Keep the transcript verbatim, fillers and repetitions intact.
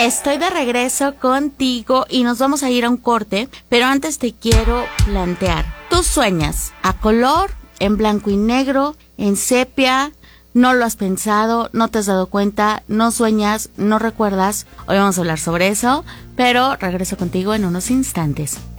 Estoy de regreso contigo y nos vamos a ir a un corte, pero antes te quiero plantear. ¿Tú sueñas a color, en blanco y negro, en sepia? ¿No lo has pensado? ¿No te has dado cuenta? ¿No sueñas? ¿No recuerdas? Hoy vamos a hablar sobre eso, pero regreso contigo en unos instantes.